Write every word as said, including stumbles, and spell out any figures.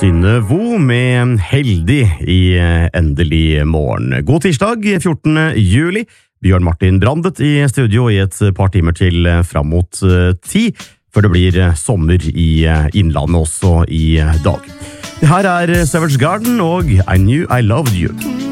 Synne Vo med Heldig i Endelig morgen. God tirsdag, fjortende juli. Bjørn Martin Brandet i studio i et par timer til fram mot ti, før det blir sommer i Innlandet også i dag. Det her er Savage Garden og I Knew I Loved You.